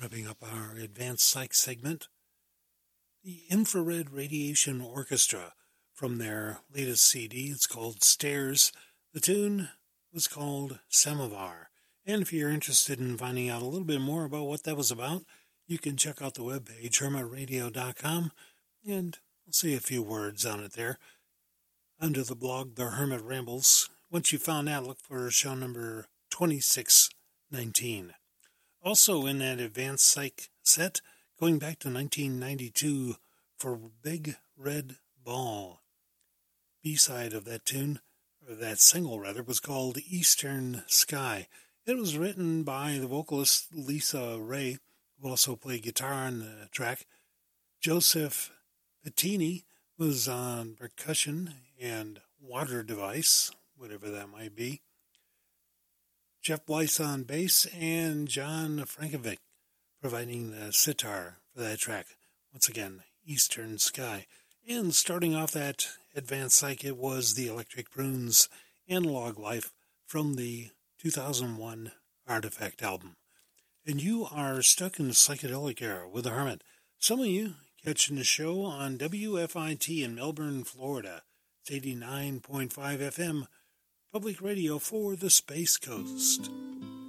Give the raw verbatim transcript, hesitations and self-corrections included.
Wrapping up our advanced psych segment, the Infrared Radiation Orchestra from their latest C D. It's called Stairs. The tune was called Samovar. And if you're interested in finding out a little bit more about what that was about, you can check out the webpage, hermit radio dot com, and I'll say a few words on it there. Under the blog, The Hermit Rambles. Once you found that, look for show number twenty-six nineteen. Also in that advanced psych set, going back to nineteen ninety-two for Big Red Ball. B-side of that tune, or that single rather, was called Eastern Sky. It was written by the vocalist Lisa Ray, who also played guitar on the track. Joseph Bettini was on percussion and water device, whatever that might be. Jeff Weiss on bass, and John Frankovic providing the sitar for that track. Once again, Eastern Sky. And starting off that advanced psych, it was the Electric Prunes Analog Life from the two thousand one Artifact album. And you are stuck in the psychedelic era with the Hermit. Some of you catching the show on W F I T in Melbourne, Florida. It's eighty-nine point five F M, public radio for the Space Coast.